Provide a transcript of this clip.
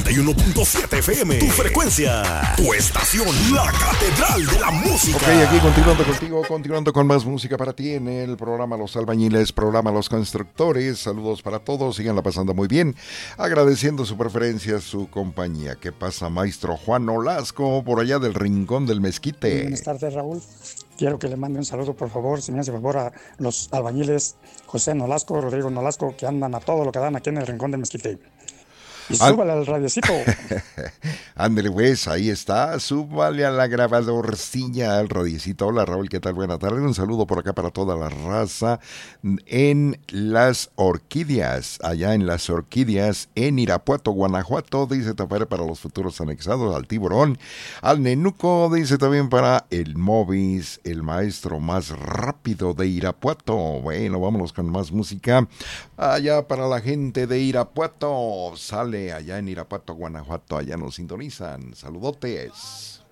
91.7 FM, tu frecuencia, tu estación, la catedral de la música. Ok, aquí continuando con más música para ti en el programa Los Albañiles, programa Los Constructores. Saludos para todos, síganla pasando muy bien, agradeciendo su preferencia, su compañía. ¿Qué pasa, maestro Juan Nolasco, por allá del Rincón del Mezquite? Buenas tardes, Raúl. Quiero que le mande un saludo, por favor, si me hace favor, a los albañiles José Nolasco, Rodrigo Nolasco, que andan a todo lo que dan aquí en el Rincón del Mezquite. Y súbale al radiocito. Ándele pues, ahí está, súbale a la grabadorcilla, al radiecito. Hola Raúl, ¿qué tal? Buena tarde, un saludo por acá para toda la raza en Las Orquídeas, allá en Las Orquídeas, en Irapuato, Guanajuato, dice también para los futuros anexados, al Tiburón, al Nenuco, dice también para el Movis, el maestro más rápido de Irapuato. Bueno, vámonos con más música, allá para la gente de Irapuato, sale allá en Irapuato, Guanajuato, allá nos sintonizan. Saludotes.